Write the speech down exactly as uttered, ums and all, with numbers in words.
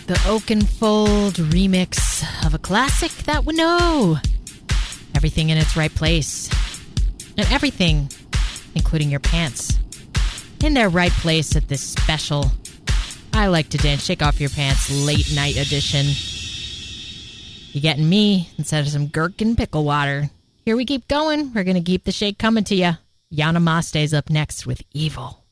The Oakenfold remix of a classic that we know. Everything in its right place. And everything, including your pants, in their right place at this special I Like to Dance Shake Off Your Pants late night edition. You getting me instead of some gherkin pickle water. Here we keep going. We're going to keep the shake coming to you. Yana Maste's up next with Evil.